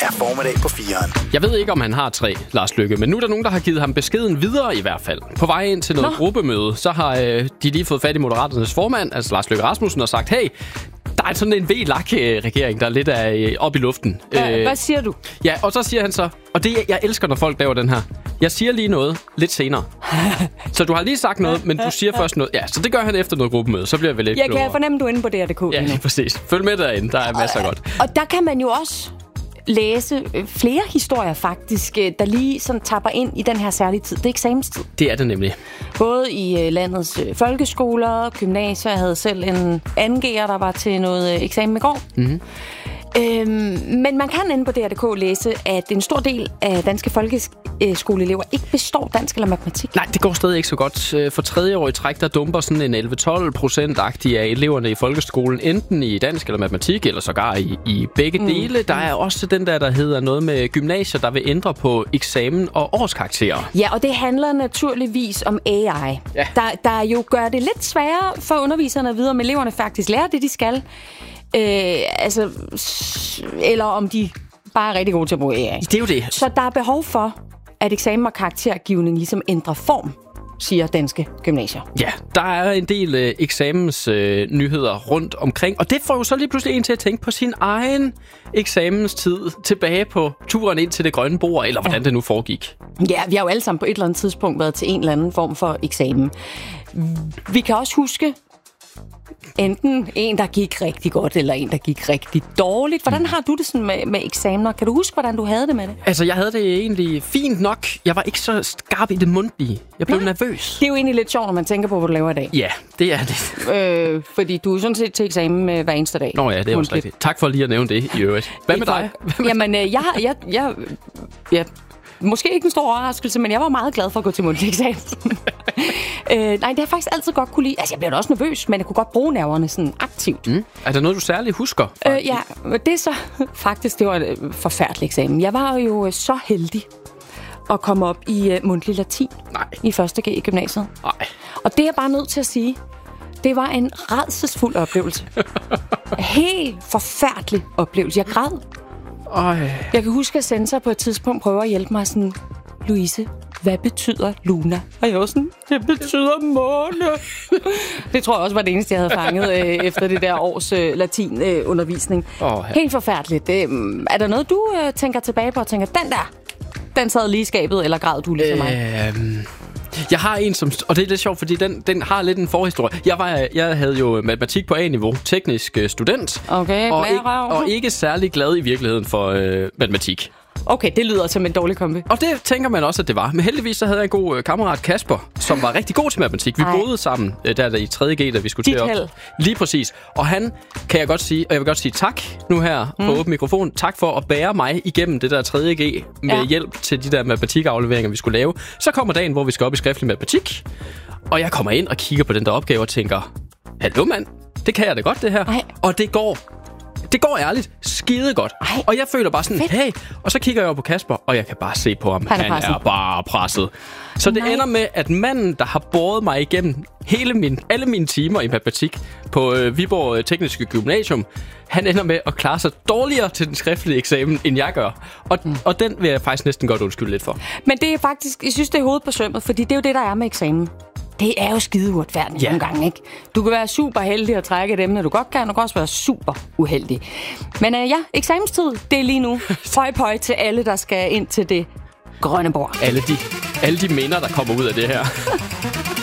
er Formiddag på 4'eren. Jeg ved ikke, om han har 3, Lars Løkke, men nu er der nogen, der har givet ham beskeden videre i hvert fald. På vej ind til noget gruppemøde, så har de lige fået fat i Moderaternes formand, altså Lars Løkke Rasmussen, og sagt, hey, der er sådan en VLAK-regering, der er lidt op i luften. Hvad siger du? Ja, og så siger han så, og det jeg elsker, når folk laver den her, jeg siger lige noget lidt senere. Så du har lige sagt noget, men du siger først noget. Ja, så det gør han efter noget gruppemøde, så bliver vi lidt klogere. Jeg kan fornemme, du er inde på DR.dk. Ja, lige præcis. Følg med derinde, der er masser af godt. Og der kan man jo også læse flere historier faktisk, der lige sådan tapper ind i den her særlige tid. Det er eksamenstid. Det er det nemlig. Både i landets folkeskoler, gymnasier. Jeg havde selv en andengerer, der var til noget eksamen i går. Mm-hmm. Men man kan inde på DR.dk læse, at en stor del af danske folkeskoleelever ikke består dansk eller matematik. Nej, det går stadig ikke så godt. For 3. år i træk, der dumper sådan en 11-12% af eleverne i folkeskolen, enten i dansk eller matematik, eller sågar i begge dele. Der er også den der hedder noget med gymnasier, der vil ændre på eksamen og årskarakterer. Ja, og det handler naturligvis om AI. Ja. Der jo gør det lidt sværere for underviserne at vide, om eleverne faktisk lærer det, de skal. Eller om de bare er rigtig gode til at bruge AI. Det er jo det. Så der er behov for, at eksamen og karaktergivning ligesom ændrer form, siger danske gymnasier. Ja, der er en del eksamensnyheder rundt omkring, og det får jo så lige pludselig en til at tænke på sin egen eksamenstid tilbage på turen ind til det grønne bord, eller hvordan det nu foregik. Ja, vi har jo alle sammen på et eller andet tidspunkt været til en eller anden form for eksamen. Vi kan også huske enten en, der gik rigtig godt, eller en, der gik rigtig dårligt. Hvordan har du det sådan med eksamener? Kan du huske, hvordan du havde det med det? Altså, jeg havde det egentlig fint nok. Jeg var ikke så skarp i det mundtlige. Jeg blev nervøs. Det er jo egentlig lidt sjovt, når man tænker på, hvad du laver i dag. Ja, det er det. Fordi du er sådan set til eksamen hver eneste dag. Nå ja, det er også rigtigt. Tak for lige at nævne det i øvrigt. Hvad med dig? Jamen, jeg måske ikke en stor overraskelse, men jeg var meget glad for at gå til mundtlig eksamen. Nej, det har jeg faktisk altid godt kunne lide. Altså, jeg blev da også nervøs, men jeg kunne godt bruge nerverne sådan aktivt. Er der noget, du særligt husker? Ja, det er så faktisk, det var en forfærdelig eksamen. Jeg var jo så heldig at komme op i mundtlig latin i 1. G i gymnasiet. Nej. Og det er jeg bare nødt til at sige, det var en rædselsfuld oplevelse. Helt forfærdelig oplevelse. Jeg græd. Jeg kan huske, at sensor på et tidspunkt prøver at hjælpe mig sådan, Louise, hvad betyder Luna? Og jeg var sådan, det betyder måne. Det tror jeg også var det eneste, jeg havde fanget efter det der års latinundervisning. Helt forfærdeligt. Er der noget, du tænker tilbage på og tænker, den sad lige i skabet, eller græd du ligesom mig? Jeg har en, og det er lidt sjovt, fordi den har lidt en forhistorie. Jeg havde jo matematik på A-niveau, teknisk student. Okay, og ikke særlig glad i virkeligheden for matematik. Okay, det lyder som en dårlig kombi. Og det tænker man også, at det var. Men heldigvis så havde jeg en god kammerat, Kasper, som var rigtig god til matematik. Vi boede sammen der i 3. G, da vi skulle til op. Lige præcis. Og han, kan jeg godt sige, og jeg vil godt sige tak nu her på åben mikrofon. Tak for at bære mig igennem det der 3. G med hjælp til de der matematikafleveringer, vi skulle lave. Så kommer dagen, hvor vi skal op i skriftlig matematik. Og jeg kommer ind og kigger på den der opgave og tænker, hallo mand, det kan jeg da godt det her. Og det går ærligt skide godt. Og jeg føler bare sådan, hey. Og så kigger jeg over på Kasper, og jeg kan bare se på ham. Han er bare presset. Så det ender med, at manden, der har båret mig igennem alle mine timer i matematik på Viborg Tekniske Gymnasium, han ender med at klare sig dårligere til den skriftlige eksamen, end jeg gør. Og den vil jeg faktisk næsten godt undskylde lidt for. Men det er faktisk, jeg synes, det er hovedet på sømmet, fordi det er jo det, der er med eksamen. Det er jo skide uretfærdigt nogle gange, ikke? Du kan være super heldig at trække dem, når du godt kan, og du kan også være super uheldig. Men eksamenstid, det er lige nu. Høj til alle, der skal ind til det grønne bord. Alle de minder, der kommer ud af det her.